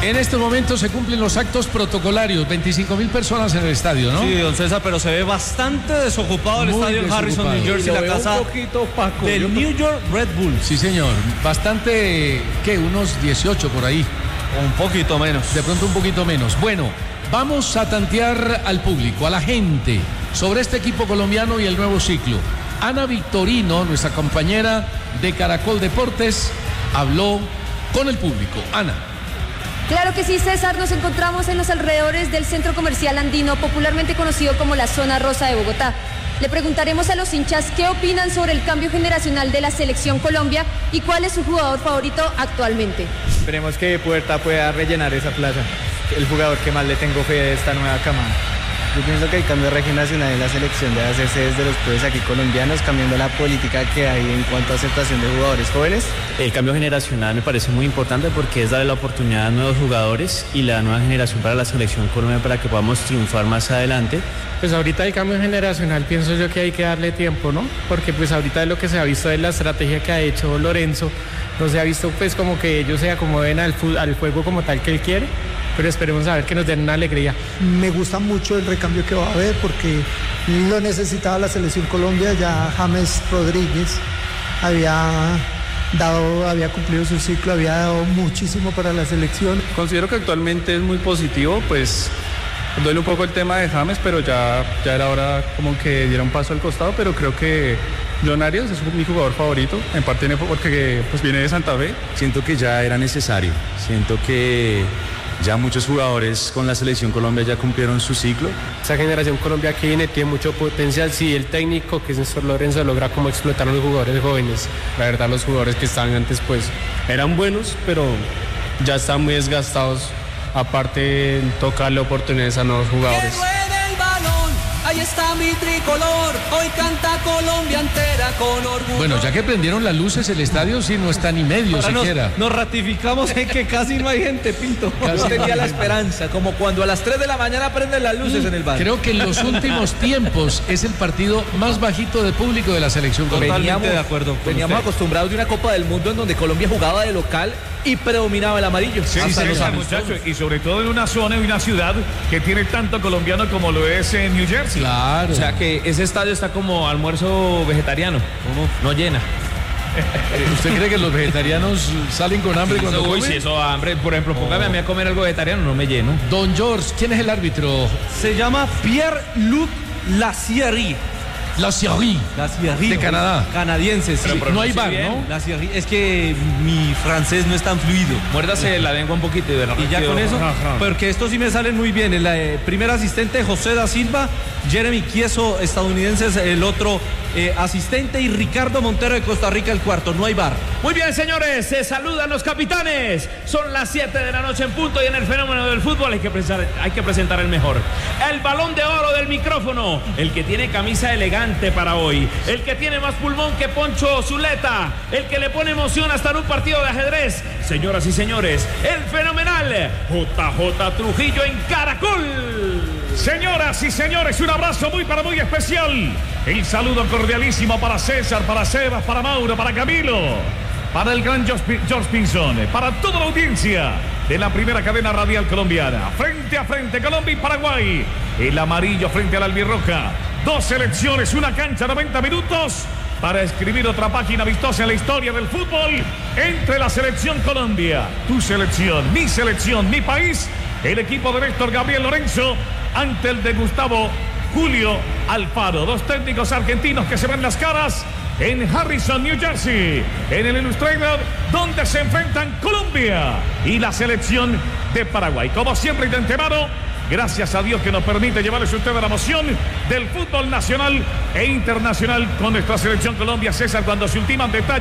En este momento se cumplen los actos protocolarios, 25.000 personas en el estadio, ¿no? Sí, don César, pero se ve bastante desocupado el estadio en Harrison, New Jersey, la casa del New York Red Bull. Sí, señor, bastante, ¿qué? Unos 18 por ahí. Un poquito menos. De pronto un poquito menos. Bueno, vamos a tantear al público, a la gente, sobre este equipo colombiano y el nuevo ciclo. Ana Victorino, nuestra compañera de Caracol Deportes, habló con el público. Ana. Claro que sí, César, nos encontramos en los alrededores del Centro Comercial Andino, popularmente conocido como la Zona Rosa de Bogotá. Le preguntaremos a los hinchas qué opinan sobre el cambio generacional de la Selección Colombia y cuál es su jugador favorito actualmente. Esperemos que Puerta pueda rellenar esa plaza, el jugador que más le tengo fe de esta nueva camada. Yo pienso que el cambio regional en la selección debe hacerse desde los clubes aquí colombianos, cambiando la política que hay en cuanto a aceptación de jugadores jóvenes. El cambio generacional me parece muy importante porque es darle la oportunidad a nuevos jugadores y la nueva generación para la selección colombiana para que podamos triunfar más adelante. Pues ahorita el cambio generacional pienso yo que hay que darle tiempo, ¿no? Porque pues ahorita de lo que se ha visto es la estrategia que ha hecho Lorenzo, no se ha visto pues como que ellos se acomoden al juego como tal que él quiere. Pero esperemos a ver que nos den una alegría. Me gusta mucho el recambio que va a haber porque lo necesitaba la Selección Colombia. Ya James Rodríguez había cumplido su ciclo, había dado muchísimo para la selección. Considero que actualmente es muy positivo, pues duele un poco el tema de James, pero ya era hora como que diera un paso al costado, pero creo que John Arias es mi jugador favorito, en parte porque pues viene de Santa Fe. Siento que ya era necesario, siento que ya muchos jugadores con la Selección Colombia ya cumplieron su ciclo. Esa generación Colombia que viene tiene mucho potencial si el técnico, que es Néstor Lorenzo, logra como explotar a los jugadores jóvenes. La verdad, los jugadores que estaban antes pues eran buenos, pero ya están muy desgastados. Aparte, tocarle oportunidades a nuevos jugadores. Ahí está mi tricolor, hoy canta Colombia entera con orgullo. Bueno, ya que prendieron las luces, el estadio sí no está ni medio siquiera. Nos ratificamos en que casi no hay gente, Pinto. Yo tenía la esperanza, como cuando a las 3 de la mañana prenden las luces en el bar. Creo que en los últimos tiempos es el partido más bajito de público de la selección colombiana. Totalmente de acuerdo. Veníamos acostumbrados de una Copa del Mundo en donde Colombia jugaba de local y predominaba el amarillo. Sí, muchachos, y sobre todo en una zona y una ciudad que tiene tanto colombiano como lo es en New Jersey. Claro. O sea que ese estadio está como almuerzo vegetariano, no llena. ¿Usted cree que los vegetarianos salen con hambre cuando comen? Uy, si eso hambre, por ejemplo, póngame a mí a comer algo vegetariano, no me lleno. Don George, ¿quién es el árbitro? Se llama Pierre-Luc Lasierie. Lasierie. De Canadá. Canadiense, sí. No hay bar, ¿no? Lasierie. Es que mi francés no es tan fluido. Muérdase la lengua un poquito y ya con eso, porque esto sí me sale muy bien. El primer asistente, José da Silva, Jeremy Kieso, estadounidense, es el otro asistente, y Ricardo Montero de Costa Rica, el cuarto. No hay bar. Muy bien, señores, se saludan los capitanes. Son las 7 de la noche en punto y en el fenómeno del fútbol hay que presentar el mejor. El balón de oro del micrófono, el que tiene camisa elegante para hoy, el que tiene más pulmón que Poncho Zuleta, el que le pone emoción hasta en un partido de ajedrez. Señoras y señores, el fenomenal JJ Trujillo en Caracol. Señoras y señores, un abrazo muy especial. El saludo cordialísimo para César, para Sebas, para Mauro, para Camilo, para el gran George Pinzón, para toda la audiencia de la primera cadena radial colombiana. Frente a frente, Colombia y Paraguay. El amarillo frente al albirroja. Dos selecciones, una cancha, 90 minutos para escribir otra página vistosa en la historia del fútbol entre la selección Colombia, tu selección, mi país, el equipo de Néstor Gabriel Lorenzo ante el de Gustavo Julio Alfaro. Dos técnicos argentinos que se ven las caras en Harrison, New Jersey, en el Illustrated, donde se enfrentan Colombia y la selección de Paraguay. Como siempre, de antemano, gracias a Dios que nos permite llevarles a ustedes la emoción del fútbol nacional e internacional con nuestra selección Colombia. César, cuando se ultiman detalles